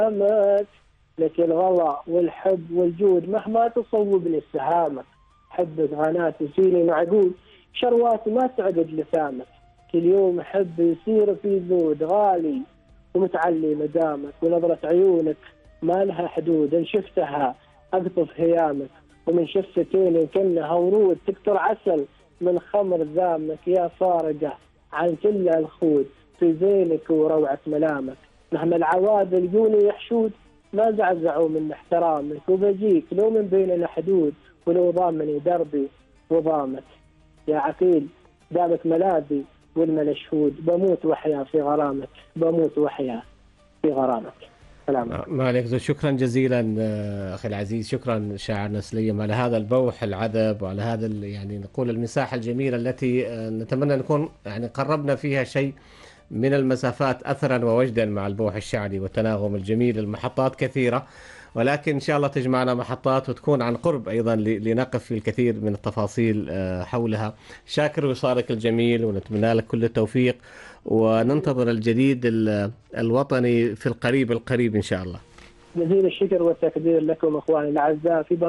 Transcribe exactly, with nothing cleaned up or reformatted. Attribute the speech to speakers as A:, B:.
A: سلامك، لك الغلا والحب والجود مهما تصوبني السهامك. حبك غناتي فيني معقول، شرواتي ما تعقد لسامك. كل يوم احب يصير في زود غالي ومتعلي مدامك. ونظرة عيونك ما لها حدود، ان شفتها اقطف هيامك. ومن شفتين كأنها ورود تكتر عسل من خمر ذامك. يا فارقة عن كل الخود في زينك وروعة ملامك. مهما العوادل يجوني يحشود ما زعزعوا من احترامك. وبجيك لو من بيننا حدود ولو ضامني دربي وضامك. يا عقيل دامك ملاذي والملا شهود، بموت وحيا في غرامك، بموت وحيا في غرامك. سلام.
B: ما عليك زود. شكرا جزيلا أخي العزيز، شكرا شاعرنا سليم على هذا البوح العذب وعلى هذا يعني نقول المساحة الجميلة التي نتمنى نكون يعني قربنا فيها شيء من المسافات أثرا ووجدا مع البوح الشعري والتناغم الجميل. المحطات كثيرة، ولكن إن شاء الله تجمعنا محطات وتكون عن قرب أيضا لنقف في الكثير من التفاصيل حولها. شاكر وصالك الجميل ونتمنى لك كل التوفيق، وننتظر الجديد الوطني في القريب القريب إن شاء الله.
A: جزيل الشكر والتقدير لكم أخواني الأعزاء في